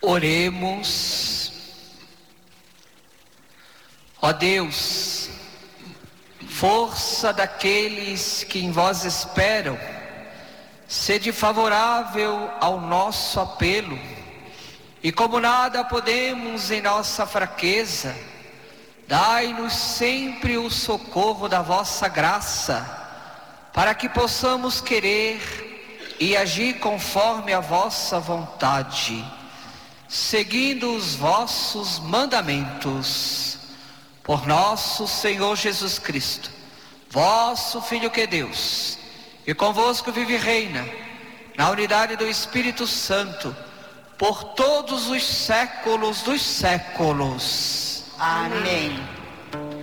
Oremos. Ó Deus, força daqueles que em vós esperam, sede favorável ao nosso apelo, e como nada podemos em nossa fraqueza, dai-nos sempre o socorro da vossa graça, para que possamos querer e agir conforme a vossa vontade, seguindo os vossos mandamentos. Por nosso Senhor Jesus Cristo, vosso Filho que é Deus, e convosco vive e reina, na unidade do Espírito Santo, por todos os séculos dos séculos. Amém.